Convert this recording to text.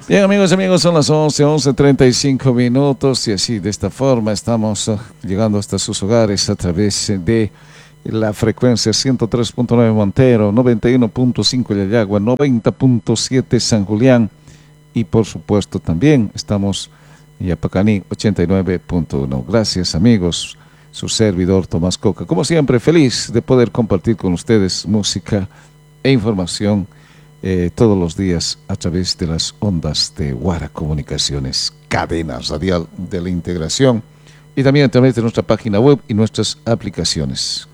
Bien, amigos, son las 11:35 minutos y así, de esta forma, estamos llegando hasta sus hogares a través de la frecuencia 103.9 Montero, 91.5 Yayagua, 90.7 San Julián y por supuesto también estamos en Yapacaní 89.1. Gracias, amigos, su servidor Tomás Coca. Como siempre, feliz de poder compartir con ustedes música e información todos los días a través de las ondas de Guara Comunicaciones, cadena radial de la integración, y también a través de nuestra página web y nuestras aplicaciones.